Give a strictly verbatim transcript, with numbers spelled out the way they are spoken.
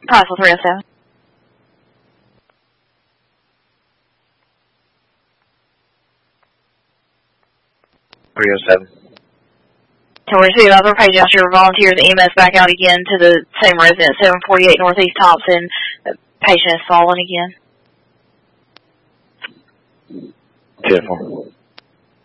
Possible three oh seven. three oh seven. To receive other page after your volunteers E M S back out again to the same resident, seven forty-eight Northeast Thompson. The patient has fallen again. ten four.